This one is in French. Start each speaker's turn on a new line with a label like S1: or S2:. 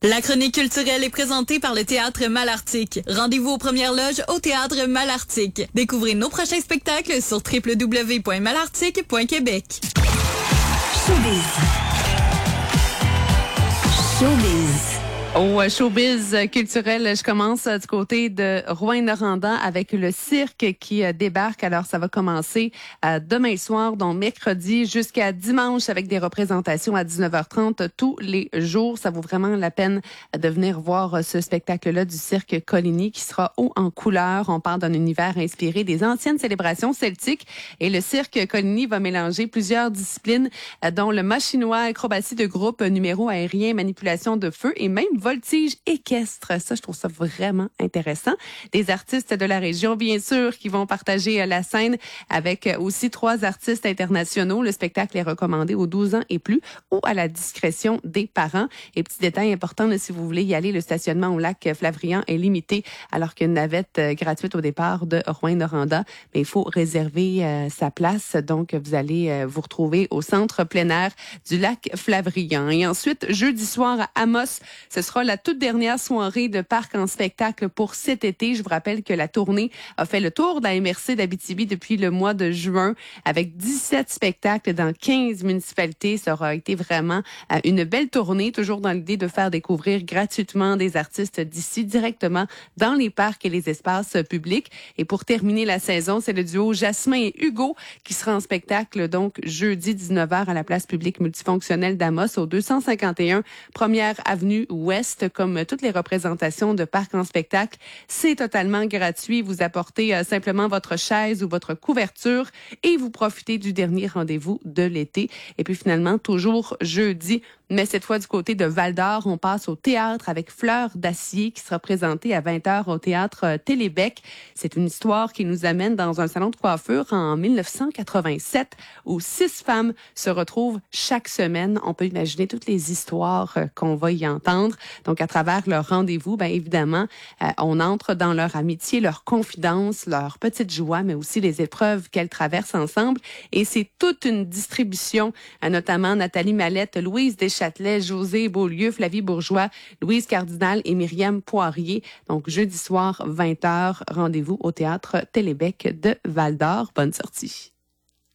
S1: La chronique culturelle est présentée par le Théâtre Malartic. Rendez-vous aux premières loges au Théâtre Malartic. Découvrez nos prochains spectacles sur www.malartic.québec.
S2: Showbiz. Showbiz.
S3: Au showbiz culturel, je commence du côté de Rouyn-Noranda avec le cirque qui débarque. Alors, ça va commencer demain soir, donc mercredi jusqu'à dimanche avec des représentations à 19h30 tous les jours. Ça vaut vraiment la peine de venir voir ce spectacle-là du cirque Coligny qui sera haut en couleurs. On parle d'un univers inspiré des anciennes célébrations celtiques et le cirque Coligny va mélanger plusieurs disciplines dont le machinois, acrobatie de groupe, numéro aérien, manipulation de feu et même voltige équestre. Ça, je trouve ça vraiment intéressant. Des artistes de la région, bien sûr, qui vont partager la scène avec aussi 3 artistes internationaux. Le spectacle est recommandé aux 12 ans et plus ou à la discrétion des parents. Et petit détail important, là, si vous voulez y aller, le stationnement au lac Flavrian est limité alors qu'il y a une navette gratuite au départ de Rouyn-Noranda. Mais il faut réserver sa place. Donc, vous allez vous retrouver au centre plein air du lac Flavrian. Et ensuite, jeudi soir à Amos, ce sera la toute dernière soirée de parc en spectacle pour cet été. Je vous rappelle que la tournée a fait le tour de la MRC d'Abitibi depuis le mois de juin avec 17 spectacles dans 15 municipalités. Ça aura été vraiment une belle tournée, toujours dans l'idée de faire découvrir gratuitement des artistes d'ici directement dans les parcs et les espaces publics. Et pour terminer la saison, c'est le duo Jasmin et Hugo qui sera en spectacle donc jeudi 19h à la place publique multifonctionnelle d'Amos au 251 Première Avenue Ouest. Comme toutes les représentations de parcs en spectacle, c'est totalement gratuit. Vous apportez simplement votre chaise ou votre couverture et vous profitez du dernier rendez-vous de l'été. Et puis finalement, toujours jeudi, mais cette fois du côté de Val-d'Or, on passe au théâtre avec Fleur d'acier qui sera présentée à 20h au théâtre Télébec. C'est une histoire qui nous amène dans un salon de coiffure en 1987 où 6 femmes se retrouvent chaque semaine. On peut imaginer toutes les histoires qu'on va y entendre. Donc, à travers leur rendez-vous, bien évidemment, on entre dans leur amitié, leur confidence, leur petite joie, mais aussi les épreuves qu'elles traversent ensemble. Et c'est toute une distribution, notamment Nathalie Mallette, Louise Deschâtelet, José Beaulieu, Flavie Bourgeois, Louise Cardinal et Myriam Poirier. Donc, jeudi soir, 20h, rendez-vous au Théâtre Télébec de Val-d'Or. Bonne sortie.